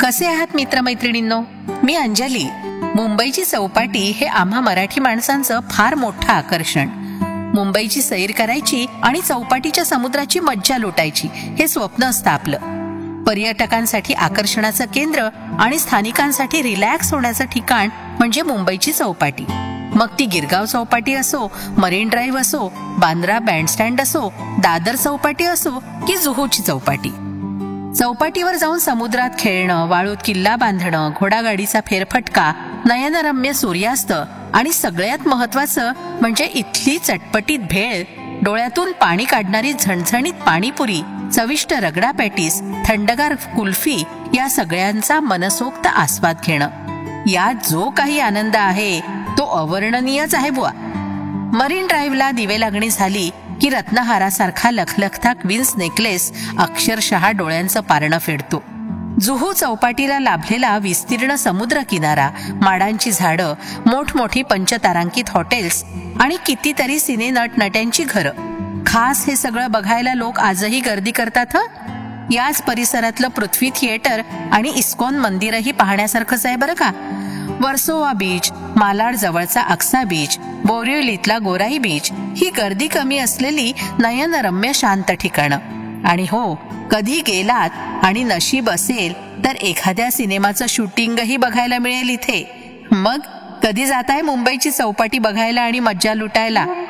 कसे आहात मित्रमैत्रिणींनो? मी अंजली. मुंबईची चौपाटी हे आम्हा मराठी माणसांचं फार मोठं आकर्षण. मुंबईची सैर करायची आणि चौपाटीच्या समुद्राची मज्जा लुटायची हे स्वप्न असतं आपलं. पर्यटकांसाठी आकर्षणाचं केंद्र आणि स्थानिकांसाठी रिलॅक्स होण्याचं ठिकाण म्हणजे मुंबईची चौपाटी. मग ती गिरगाव चौपाटी असो, मरीन ड्राईव्ह असो, बांद्रा बँडस्टँड असो, दादर चौपाटी असो की जुहूची चौपाटी. चौपाटीवर जाऊन समुद्रात खेळणं, वाळूत किल्ला बांधणं, घोडागाडीचा फेरफटका, नयनरम्य सूर्यास्त आणि सगळ्यात महत्वाचं म्हणजे इथली चटपटीत भेळ, डोळ्यातून पाणी काढणारी झणझणीत पाणीपुरी, चविष्ट रगडा पॅटीस, थंडगार कुल्फी या सगळ्यांचा मनसोक्त आस्वाद घेणं. यात जो काही आनंद आहे तो अवर्णनीयच आहे बुवा. मरीन ड्राईव्हला दिवे लागणी झाली की रत्नहारासारखा लखलखता क्वीन्स नेकलेस अक्षरशः डोळ्यांचं पारणं फेडतो. जुहू चौपाटीला लाभलेला विस्तीर्ण समुद्र किनारा, माडांची झाडं, मोठमोठी पंचतारांकित हॉटेल्स आणि कितीतरी सिने नटनट्यांची घरं. खास हे सगळं बघायला लोक आजही गर्दी करतात. याच परिसरातलं पृथ्वी थिएटर आणि इस्कॉन मंदिरही पाहण्यासारखंच आहे बरं का. वर्सोवा बीच, मालाड जवळचा अक्सा बीच, बोरिवलीतला गोराई बीच ही गर्दी कमी असलेली नयनरम्य शांत ठिकाणं. आणि हो, कधी गेलात आणि नशीब असेल तर एखाद्या सिनेमाचं शूटिंगही बघायला मिळेल इथे. मग कधी जाताय मुंबईची चौपाटी बघायला आणि मज्जा लुटायला?